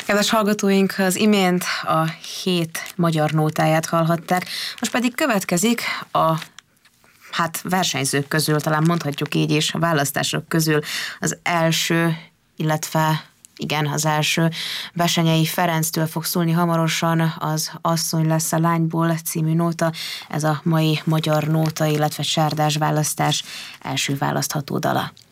Kedves hallgatóink, az imént a hét magyar nótáját hallhatták, most pedig következik a versenyzők közül, talán mondhatjuk így is, a választások közül az első, illetve igen, az első Bessenyei Ferenctől fog szólni hamarosan az Asszony lesz a lányból című nóta. Ez a mai magyar nóta, illetve csárdás választás első választható dala.